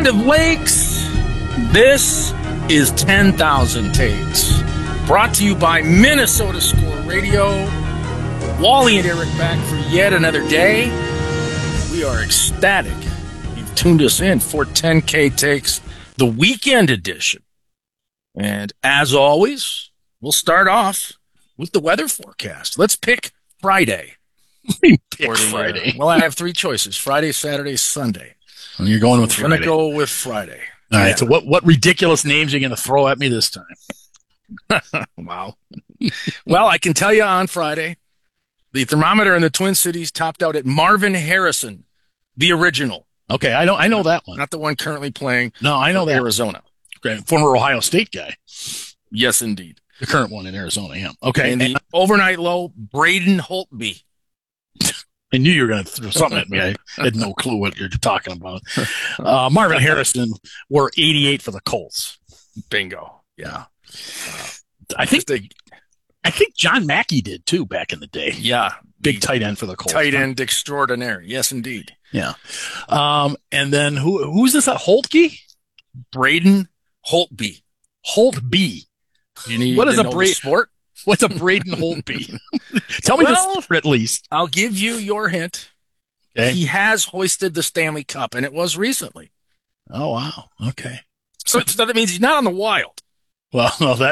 of lakes, this is 10,000 Takes. Brought to you by Minnesota Score Radio. Wally and Eric back for yet another day. We are ecstatic you've tuned us in for 10K Takes, the weekend edition. And as always, we'll start off with the weather forecast. Let's pick Friday. Friday. Well, I have three choices: Friday, Saturday, Sunday. And you're going with I'm Friday. going to go with Friday. All right. So what ridiculous names are you going to throw at me this time? Wow. Well, I can tell you on Friday, the thermometer in the Twin Cities topped out at Marvin Harrison, the original. Okay, I know that one. Not the one currently playing. No, I know that. Arizona. Okay, former Ohio State guy. Yes, indeed. The current one in Arizona, yeah. Okay. And the overnight low, Braden Holtby. I knew you were going to throw something at me. I had no clue what you're talking about. Marvin Harrison wore 88 for the Colts. Bingo. Yeah. I think John Mackey did too back in the day. Yeah. Big tight end for the Colts. Tight end extraordinaire. Yes, indeed. Yeah. And then who's this? Holtke? Braden Holtby. Holtby. What is a sport? What's a Braden Holtby? Tell me the sport at least. I'll give you your hint. Okay. He has hoisted the Stanley Cup, and it was recently. Oh, wow. Okay. So that means he's not on the Wild. Well,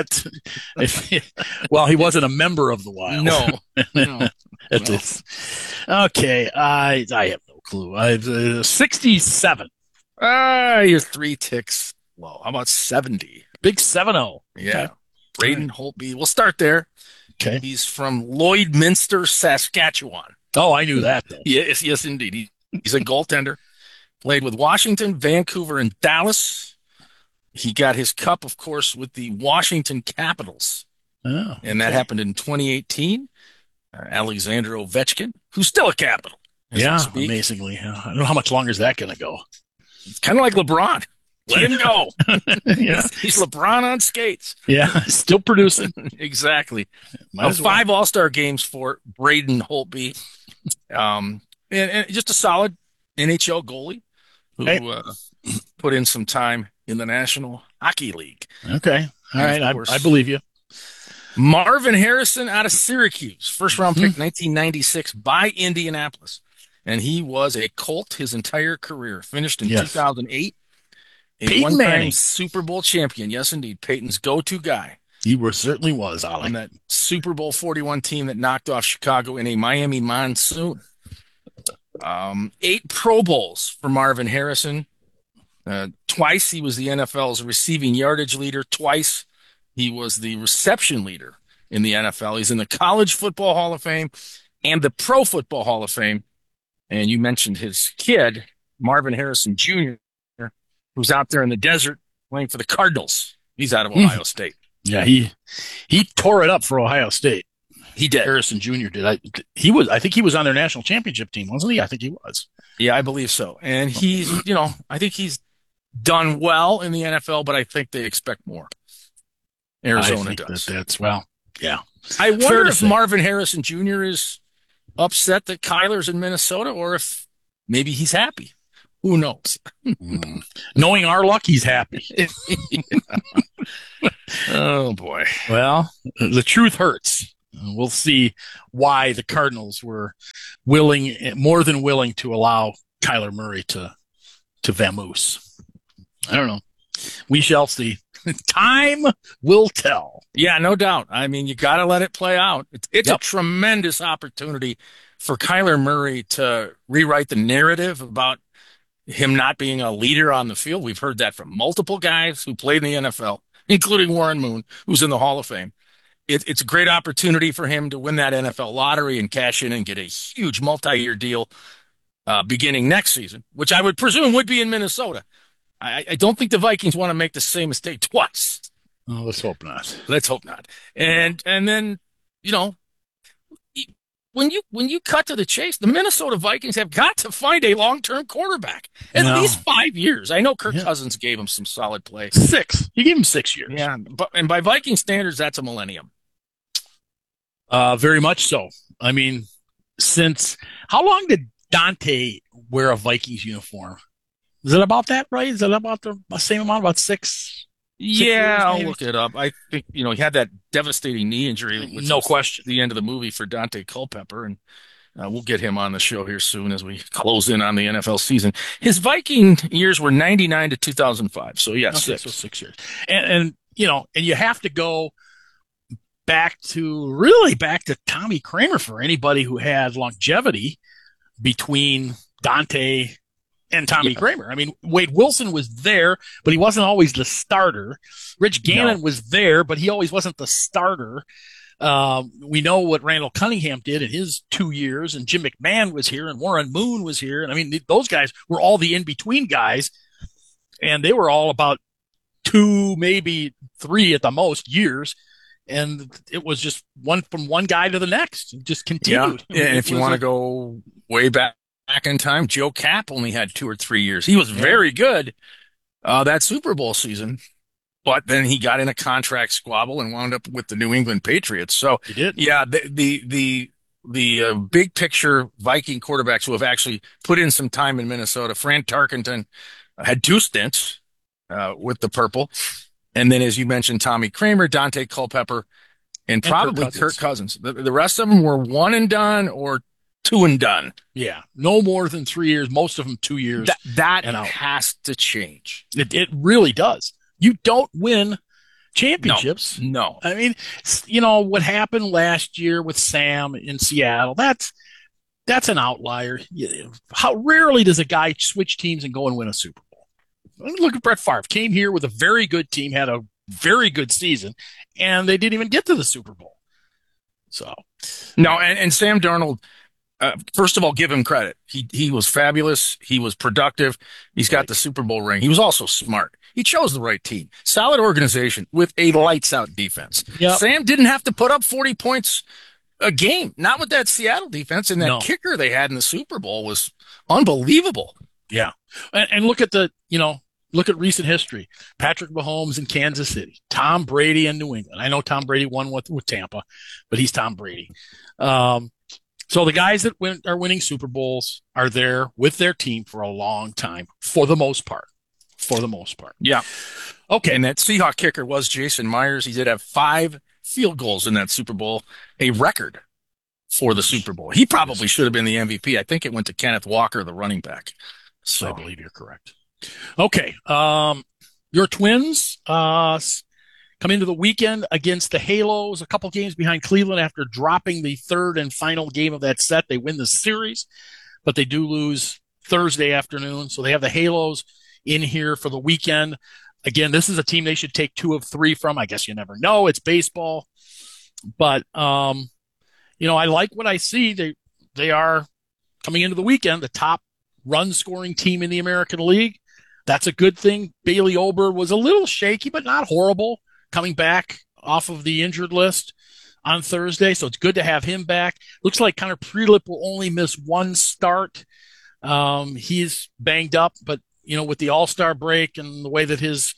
he wasn't a member of the Wild. No. Okay. I have no clue. 67. You're 3 ticks low. How about 70? Big 7-0. Yeah. Okay. Braden Holtby. We'll start there. Okay. He's from Lloydminster, Saskatchewan. Oh, I knew that. Though. Yes, indeed. He's a goaltender. Played with Washington, Vancouver, and Dallas. He got his cup, of course, with the Washington Capitals. Oh, and that happened in 2018. Alexander Ovechkin, who's still a Capital. Yeah, amazingly. I don't know how much longer is that going to go. It's kind of like LeBron. Let him go. Yeah. He's LeBron on skates. Yeah, still producing. Exactly. Well. 5 All-Star games for Braden Holtby. And just a solid NHL goalie who put in some time in the National Hockey League. Okay. All right. I believe you. Marvin Harrison out of Syracuse. First round pick, 1996 by Indianapolis. And he was a Colt his entire career. Finished in 2008. A one-time Super Bowl champion. Yes, indeed. Peyton's go-to guy. He certainly was, Ollie. On that Super Bowl 41 team that knocked off Chicago in a Miami monsoon. 8 Pro Bowls for Marvin Harrison. Twice he was the NFL's receiving yardage leader. Twice he was the reception leader in the NFL. He's in the College Football Hall of Fame and the Pro Football Hall of Fame. And you mentioned his kid, Marvin Harrison Jr., who's out there in the desert playing for the Cardinals. He's out of Ohio State. Yeah, he tore it up for Ohio State. He did. Harrison Jr. did. I think he was on their national championship team, wasn't he? I think he was. Yeah, I believe so. And he's, I think he's done well in the NFL, but I think they expect more. Arizona does. Yeah. I wonder if Marvin Harrison Jr. is upset that Kyler's in Minnesota, or if maybe he's happy. Who knows? Knowing our luck, he's happy. Oh, boy. Well, the truth hurts. We'll see why the Cardinals were more than willing to allow Kyler Murray to vamoose. I don't know. We shall see. Time will tell. Yeah, no doubt. I mean, you got to let it play out. It's a tremendous opportunity for Kyler Murray to rewrite the narrative about him not being a leader on the field. We've heard that from multiple guys who played in the NFL, including Warren Moon, who's in the Hall of Fame. It's a great opportunity for him to win that NFL lottery and cash in and get a huge multi-year deal beginning next season, which I would presume would be in Minnesota. I don't think the Vikings want to make the same mistake twice. Oh, let's hope not. Let's hope not. And then, when you cut to the chase, the Minnesota Vikings have got to find a long-term quarterback. At least 5 years. I know Kirk Cousins gave him some solid play. 6. You gave him 6 years. Yeah, and by Viking standards, that's a millennium. Very much so. I mean, how long did Dante wear a Vikings uniform? Is it about that, right? Is it about the same amount, about 6 Yeah, years I'll maybe? look it up. I think, he had that devastating knee injury, which No was question. the end of the movie for Dante Culpepper. And we'll get him on the show here soon as we close in on the NFL season. His Viking years were 99 to 2005. So, yeah, Okay, so six. 6 years. And you have to go back to Tommy Kramer for anybody who had longevity between Dante and Tommy Yeah, Kramer. I mean, Wade Wilson was there, but he wasn't always the starter. Rich no. Gannon was there, but he always wasn't the starter. We know what Randall Cunningham did in his 2 years, and Jim McMahon was here, and Warren Moon was here. And I mean, those guys were all the in between guys, and they were all about 2, maybe 3 at the most years. And it was just one from one guy to the next. It just Yeah. continued. I mean, And it if you was want to a go way back in time, Joe Kapp only had 2 or 3 years. He was yeah, very good that Super Bowl season, but then he got in a contract squabble and wound up with the New England Patriots. So, he did. yeah, the big picture Viking quarterbacks who have actually put in some time in Minnesota. Fran Tarkenton had 2 stints with the Purple, and then as you mentioned, Tommy Kramer, Dante Culpepper, and And Kirk probably Kirk Cousins. Cousins. The rest of them were one and done or two and done. Yeah, no more than 3 years. Most of them 2 years That and out. has to change. It really does. You don't win No, championships. no. I mean, what happened last year with Sam in Seattle. That's an outlier. How rarely does a guy switch teams and go and win a Super Bowl? Look at Brett Favre. Came here with a very good team, had a very good season, and they didn't even get to the Super Bowl. So, No, and Sam Darnold, first of all, give him credit. He was fabulous. He was productive. He's got right. the Super Bowl ring. He was also smart. He chose the right team. Solid organization with a lights out defense. Yep. Sam didn't have to put up 40 points a game. Not with that Seattle defense. And that No. kicker they had in the Super Bowl was unbelievable. Yeah. And look at recent history. Patrick Mahomes in Kansas City, Tom Brady in New England. I know Tom Brady won with Tampa, but he's Tom Brady. So the guys that are winning Super Bowls are there with their team for a long time, for the most part. For the most part. Yeah. Okay. And that Seahawk kicker was Jason Myers. He did have 5 field goals in that Super Bowl, a record for the Super Bowl. He probably should have been the MVP. I think it went to Kenneth Walker, the running back. I So, believe you're correct. Okay. Your Twins come into the weekend against the Halos, a couple games behind Cleveland after dropping the third and final game of that set. They win the series, but they do lose Thursday afternoon. So they have the Halos in here for the weekend. Again, this is a team they should take 2 of 3 from. I guess you never know. It's baseball. But I like what I see. They are coming into the weekend the top run scoring team in the American League. That's a good thing. Bailey Ober was a little shaky, but not horrible, coming back off of the injured list on Thursday. So it's good to have him back. Looks like Connor Prelip will only miss 1 start. He's banged up, but with the All-Star break and the way that his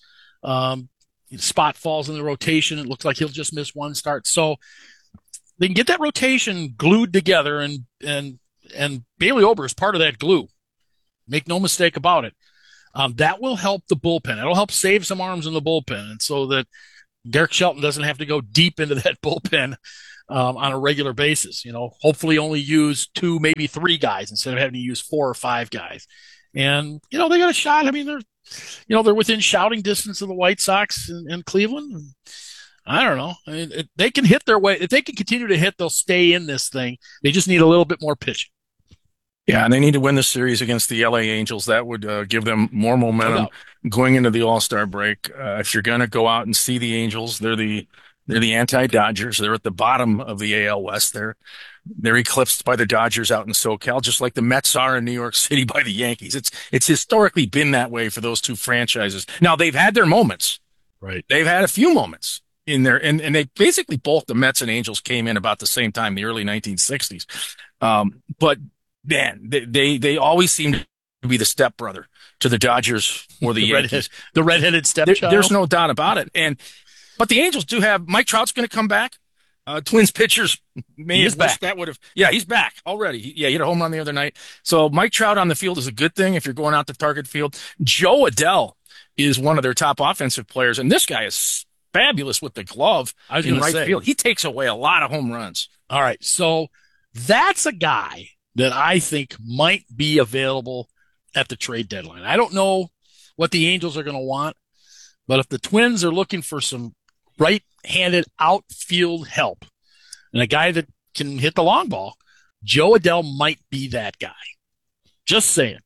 spot falls in the rotation, it looks like he'll just miss 1 start. So they can get that rotation glued together, and Bailey Ober is part of that glue. Make no mistake about it. That will help the bullpen. It'll help save some arms in the bullpen, and so that Derek Shelton doesn't have to go deep into that bullpen on a regular basis. Hopefully only use 2, maybe 3 guys instead of having to use 4 or 5 guys. And they got a shot. I mean, they're within shouting distance of the White Sox and Cleveland. I don't know. I mean, they can hit their way. If they can continue to hit, they'll stay in this thing. They just need a little bit more pitching. yeah, and they need to win the series against the LA Angels. That would give them more momentum No going into the All-Star break. If you're going to go out and see the Angels, they're the anti-Dodgers. They're at the bottom of the AL West. They're eclipsed by the Dodgers out in SoCal, just like the Mets are in New York City by the Yankees. It's historically been that way for those two franchises. Now they've had their moments. right. They've had a few moments in there, and they basically both the Mets and Angels came in about the same time, the early 1960s. But man, they always seem to be the stepbrother to the Dodgers or the Yankees. The redheaded stepchild. There's no doubt about it. But the Angels do have Mike Trout's going to come back. Twins pitchers may He have is wished back. that would have. Yeah, he's back already. He hit a home run the other night. So Mike Trout on the field is a good thing if you're going out to Target Field. Joe Adell is one of their top offensive players, and this guy is fabulous with the glove I was in going to right say. field. He takes away a lot of home runs. All right. So that's a guy that I think might be available at the trade deadline. I don't know what the Angels are going to want, but if the Twins are looking for some right-handed outfield help and a guy that can hit the long ball, Joe Adell might be that guy. Just saying.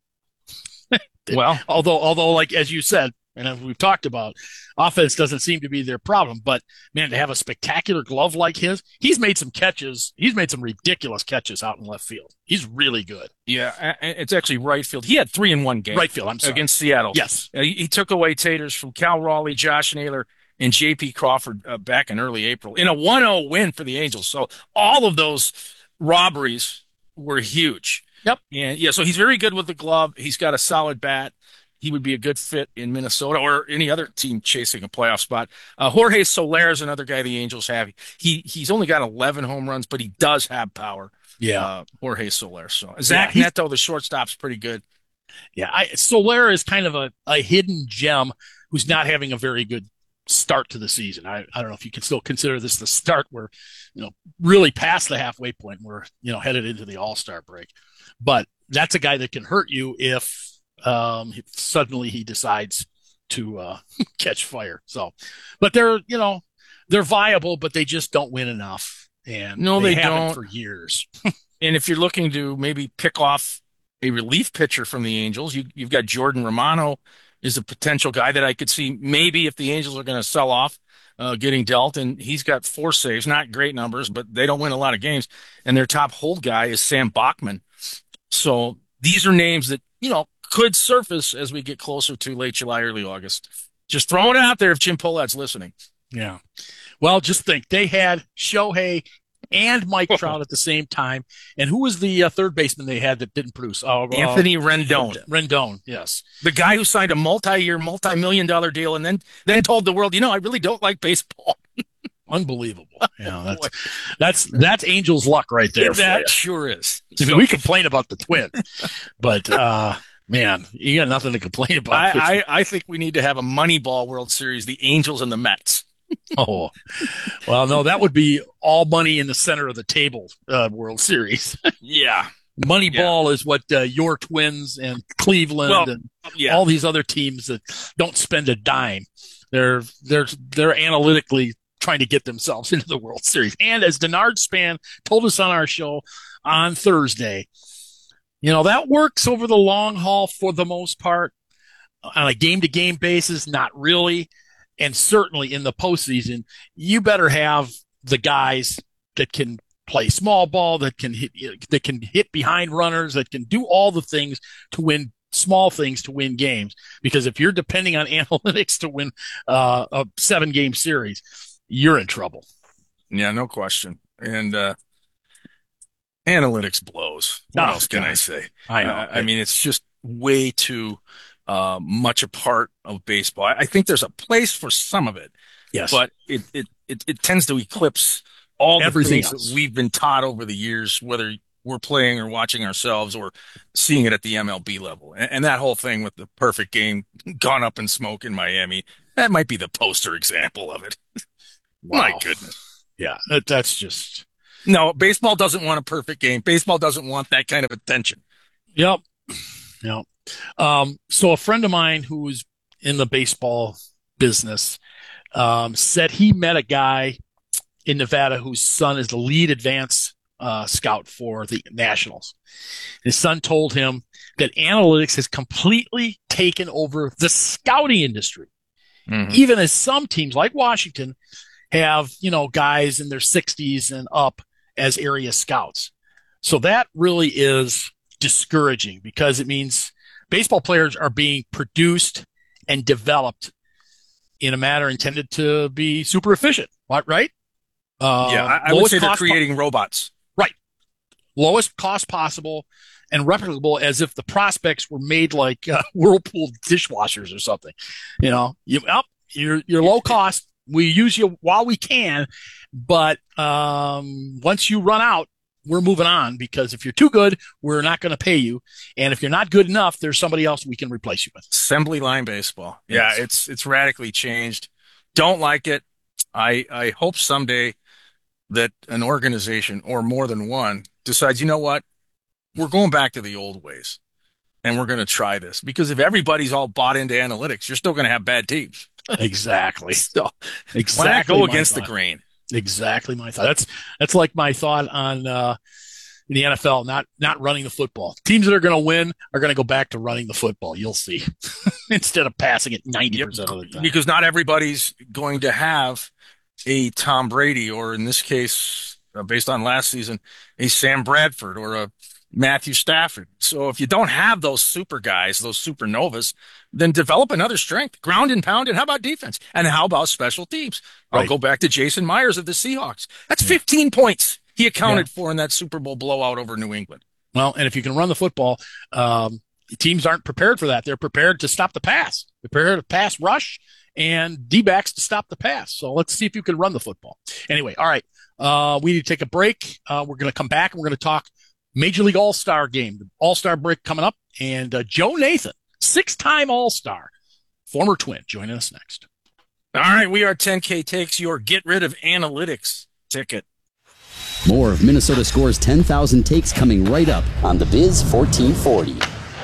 Well, although, like as you said, and as we've talked about, offense doesn't seem to be their problem. But man, to have a spectacular glove like his, he's made some catches. He's made some ridiculous catches out in left field. He's really good. yeah, it's actually right field. He had 3 in 1 game. Right field. I'm sorry. Against Seattle. Yes. He took away taters from Cal Raleigh, Josh Naylor, and J.P. Crawford back in early April in a 1-0 win for the Angels. So all of those robberies were huge. Yep. And yeah, so he's very good with the glove. He's got a solid bat. He would be a good fit in Minnesota or any other team chasing a playoff spot. Jorge Soler is another guy the Angels have. He's only got 11 home runs, but he does have power. Yeah. Jorge Soler. So Zach Neto, the shortstop's pretty good. Yeah. Soler is kind of a hidden gem who's not having a very good start to the season. I don't know if you can still consider this the start. We're, really past the halfway point. We're, headed into the All-Star break. But that's a guy that can hurt you if suddenly he decides to catch fire. So, but they're viable, but they just don't win enough. And no, they haven't don't for years. And if you're looking to maybe pick off a relief pitcher from the Angels, you've got Jordan Romano is a potential guy that I could see maybe if the Angels are going to sell off, getting dealt. And he's got 4 saves, not great numbers, but they don't win a lot of games. And their top hold guy is Sam Bachman. So these are names that, could surface as we get closer to late July, early August. Just throwing it out there if Jim Pollad's listening. Yeah. Well, just think they had Shohei and Mike Trout at the same time. And who was the third baseman they had that didn't produce? Anthony Rendon. Rendon, yes. The guy who signed a multi-year, multi-million-dollar deal and then told the world, I really don't like baseball. Unbelievable. Yeah, that's Angels luck right there. That sure is. I mean, we complain about the Twins, but man, you got nothing to complain about. I think we need to have a Moneyball World Series, the Angels and the Mets. Oh, well, no, that would be all money in the center of the table World Series. Yeah. Moneyball is what your Twins and Cleveland and all these other teams that don't spend a dime. They're analytically trying to get themselves into the World Series. And as Denard Span told us on our show on Thursday, that works over the long haul for the most part. On a game-to-game basis, not really. And certainly in the postseason, you better have the guys that can play small ball, that can hit behind runners, that can do all the things to win small things to win games. Because if you're depending on analytics to win a 7-game series, you're in trouble. Yeah, no question. And analytics blows. What else can I say? I know. I mean, it's just way too much a part of baseball. I think there's a place for some of it. Yes. But it tends to eclipse all everything the things that we've been taught over the years, whether we're playing or watching ourselves or seeing it at the MLB level. And that whole thing with the perfect game gone up in smoke in Miami, that might be the poster example of it. Wow. My goodness. Yeah, that's just... No, baseball doesn't want a perfect game. Baseball doesn't want that kind of attention. Yep. So a friend of mine who was in the baseball business said he met a guy in Nevada whose son is the lead advance scout for the Nationals. His son told him that analytics has completely taken over the scouting industry. Mm-hmm. Even as some teams like Washington have, guys in their 60s and up as area scouts. So that really is discouraging because it means baseball players are being produced and developed in a manner intended to be super efficient, right? I would say they're creating robots. Right. Lowest cost possible and replicable, as if the prospects were made like Whirlpool dishwashers or something. You're low cost, We use you while we can, but once you run out, we're moving on, because if you're too good, we're not going to pay you. And if you're not good enough, there's somebody else we can replace you with. Assembly line baseball. Yes. Yeah, it's radically changed. Don't like it. I hope someday that an organization or more than one decides, you know what, we're going back to the old ways and we're going to try this. Because if everybody's all bought into analytics, you're still going to have bad teams. Exactly. So exactly. why not go against the grain? Exactly my thought. That's like my thought on the NFL, not running the football. Teams that are going to win are going to go back to running the football. You'll see, instead of passing it 90% of the time. Because not everybody's going to have a Tom Brady, or in this case, based on last season, a Sam Bradford or a Matthew Stafford. So if you don't have those super guys, those supernovas, then develop another strength, ground and pound. And how about defense? And how about special teams? I'll go back to Jason Myers of the Seahawks. That's 15 points he accounted for in that Super Bowl blowout over New England. Well, and if you can run the football, teams aren't prepared for that. They're prepared to stop the pass. They're prepared to pass rush and D-backs to stop the pass. So let's see if you can run the football. Anyway, all right. We need to take a break. We're going to come back and we're going to talk Major League All-Star game, the All-Star break coming up. And Joe Nathan, 6-time All-Star, former Twin, joining us next. All right, we are 10K Takes, your get rid of analytics ticket. More of Minnesota Score's 10,000 takes coming right up on the Biz 1440.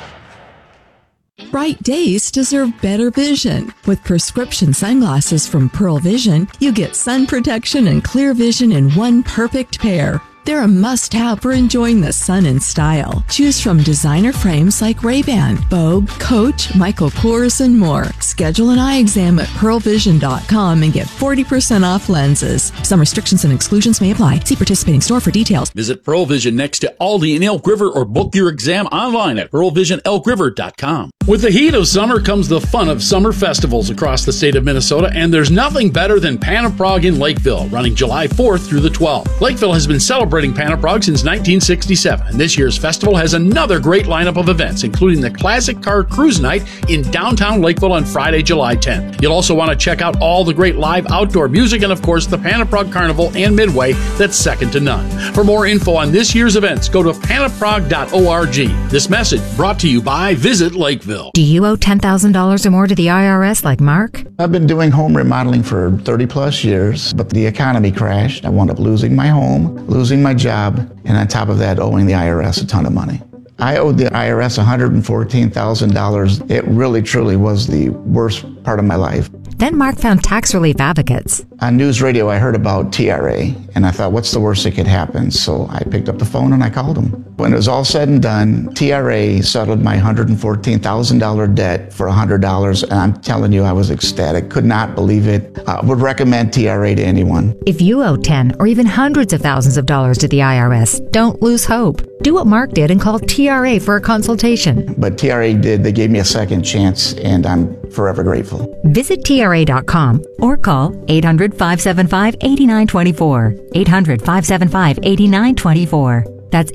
Bright days deserve better vision. With prescription sunglasses from Pearl Vision, you get sun protection and clear vision in one perfect pair. They're a must-have for enjoying the sun in style. Choose from designer frames like Ray-Ban, Vogue, Coach, Michael Kors, and more. Schedule an eye exam at pearlvision.com and get 40% off lenses. Some restrictions and exclusions may apply. See participating store for details. Visit Pearl Vision next to Aldi in Elk River or book your exam online at pearlvisionelkriver.com. With the heat of summer comes the fun of summer festivals across the state of Minnesota, and there's nothing better than Pan of Prague in Lakeville, running July 4th through the 12th. Lakeville has been celebrating Pan of Prague since 1967, and this year's festival has another great lineup of events, including the Classic Car Cruise Night in downtown Lakeville on Friday, July 10th. You'll also want to check out all the great live outdoor music and, of course, the Pan of Prague Carnival and Midway that's second to none. For more info on this year's events, go to panofprague.org. This message brought to you by Visit Lakeville. Do you owe $10,000 or more to the IRS like Mark? I've been doing home remodeling for 30 plus years, but the economy crashed. I wound up losing my home, losing my job, and on top of that, owing the IRS a ton of money. I owed the IRS $114,000. It really, truly was the worst part of my life. Then Mark found tax relief advocates. On news radio, I heard about TRA, and I thought, what's the worst that could happen? So I picked up the phone and I called them. When it was all said and done, TRA settled my $114,000 debt for $100, and I'm telling you, I was ecstatic. Could not believe it. Would recommend TRA to anyone. If you owe 10 or even hundreds of thousands of dollars to the IRS, don't lose hope. Do what Mark did and call TRA for a consultation. But TRA did. They gave me a second chance, and I'm forever grateful. Visit TRA.com or call 800-575-8924. 800-575-8924. That's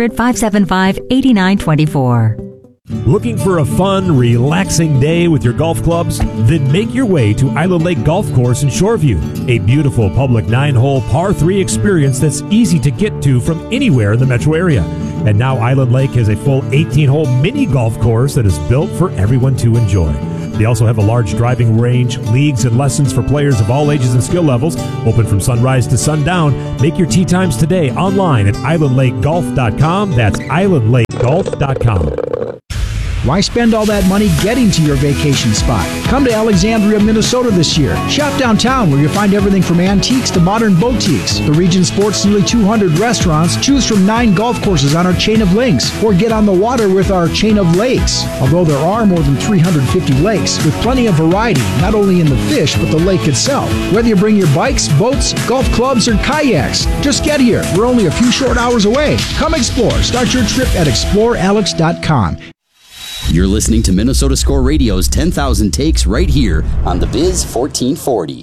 800-575-8924. Looking for a fun, relaxing day with your golf clubs? Then make your way to Island Lake Golf Course in Shoreview, a beautiful public 9-hole par 3 experience that's easy to get to from anywhere in the metro area. And now Island Lake has a full 18-hole mini golf course that is built for everyone to enjoy. They also have a large driving range, leagues, and lessons for players of all ages and skill levels, open from sunrise to sundown. Make your tee times today online at islandlakegolf.com. That's islandlakegolf.com. Why spend all that money getting to your vacation spot? Come to Alexandria, Minnesota this year. Shop downtown where you'll find everything from antiques to modern boutiques. The region sports nearly 200 restaurants. Choose from 9 golf courses on our chain of links, or get on the water with our chain of lakes. Although there are more than 350 lakes, with plenty of variety, not only in the fish, but the lake itself. Whether you bring your bikes, boats, golf clubs, or kayaks, just get here. We're only a few short hours away. Come explore. Start your trip at explorealex.com. You're listening to Minnesota Score Radio's 10,000 Takes right here on the Biz 1440.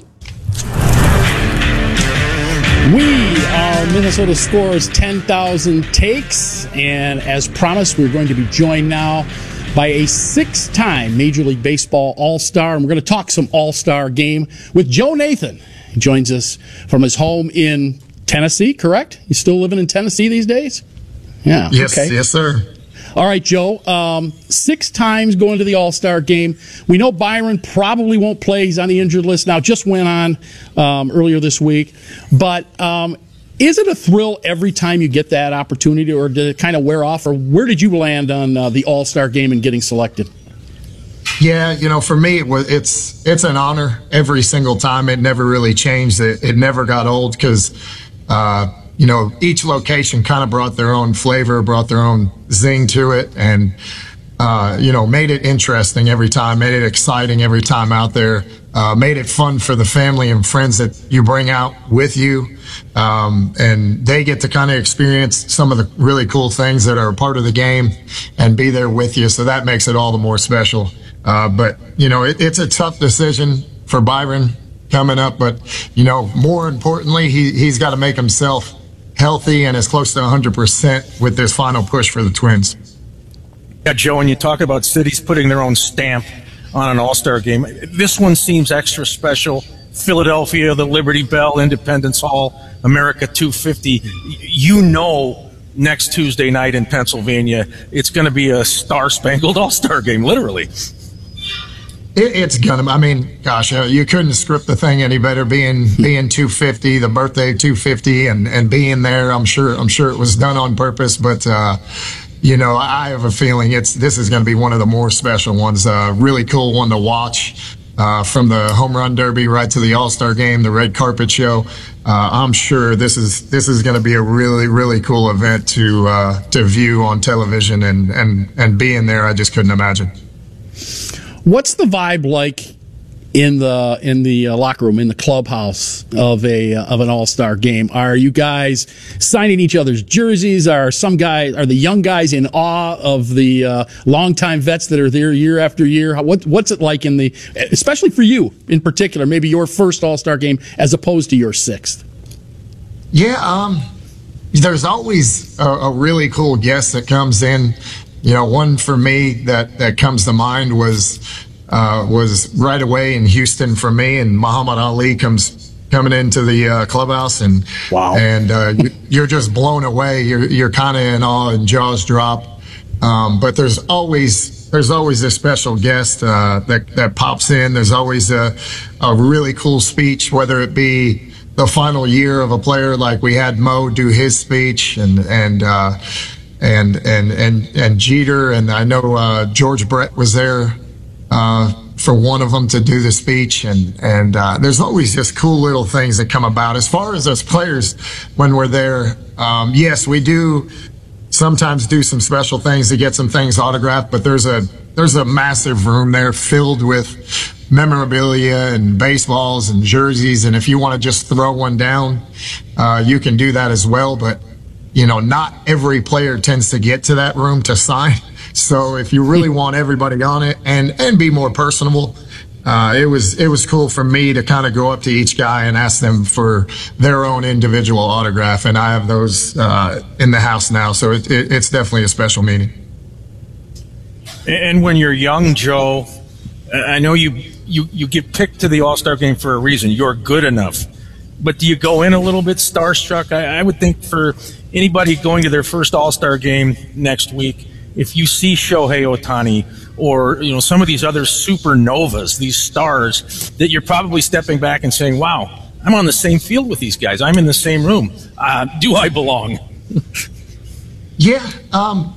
We are Minnesota Score's 10,000 Takes, and as promised, we're going to be joined now by a 6-time Major League Baseball All-Star. And we're going to talk some All-Star game with Joe Nathan. He joins us from his home in Tennessee, correct? You still living in Tennessee these days? Yeah. Yes, okay. Yes, sir. All right, Joe. 6 times going to the All-Star game. We know Byron probably won't play. He's on the injured list now. Just went on earlier this week. But is it a thrill every time you get that opportunity, or did it kind of wear off? Or where did you land on the All-Star game and getting selected? Yeah, for me, it's an honor every single time. It never really changed. It never got old because, each location kind of brought their own flavor, brought their own zing to it, and, made it interesting every time, made it exciting every time out there, made it fun for the family and friends that you bring out with you. And they get to kind of experience some of the really cool things that are a part of the game and be there with you. So that makes it all the more special. But it's a tough decision for Byron coming up, but more importantly, he's got to make himself healthy and as close to 100% with this final push for the Twins. Yeah, Joe, when you talk about cities putting their own stamp on an All-Star game, this one seems extra special. Philadelphia, the Liberty Bell, Independence Hall, America 250. Next Tuesday night in Pennsylvania, it's going to be a star-spangled All-Star game, literally. It's gonna. You couldn't script the thing any better. Being 250, the birthday of 250, and being there. I'm sure it was done on purpose. But I have a feeling this is going to be one of the more special ones. Really cool one to watch. From the home run derby right to the All-Star game, the red carpet show. I'm sure this is going to be a really, really cool event to view on television and being there. I just couldn't imagine. What's the vibe like in the locker room, in the clubhouse of an All-Star game? Are you guys signing each other's jerseys? Are the young guys in awe of the longtime vets that are there year after year? What's it like especially for you in particular, maybe your first All-Star game as opposed to your 6th? Yeah, there's always a really cool guest that comes in. One for me that comes to mind was right away in Houston for me, and Muhammad Ali coming into the clubhouse, and wow, and you're just blown away. You're kind of in awe and jaws drop. But there's always a special guest that pops in. There's always a really cool speech, whether it be the final year of a player, like we had Mo do his speech, and Jeter, and I know George Brett was there for one of them to do the speech, and there's always just cool little things that come about. As far as us players, when we're there, yes, we do sometimes do some special things to get some things autographed, but there's a massive room there filled with memorabilia and baseballs and jerseys, and if you want to just throw one down, you can do that as well. But not every player tends to get to that room to sign. So if you really want everybody on it and be more personable, it was cool for me to kind of go up to each guy and ask them for their own individual autograph, and I have those in the house now. So it's definitely a special meeting. And when you're young, Joe, I know you get picked to the All-Star game for a reason. You're good enough. But do you go in a little bit starstruck? I would think for anybody going to their first All-Star game next week, if you see Shohei Ohtani or some of these other supernovas, these stars, that you're probably stepping back and saying, wow, I'm on the same field with these guys. I'm in the same room. Do I belong? Yeah,